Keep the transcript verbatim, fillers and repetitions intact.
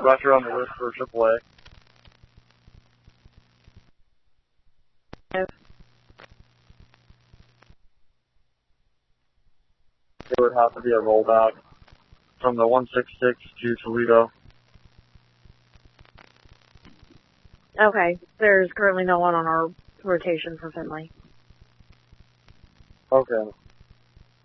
got you on the list for triple A. Yes. It would have to be a rollback from the one sixty-six to Toledo. Okay, there's currently no one on our rotation for Finley. Okay.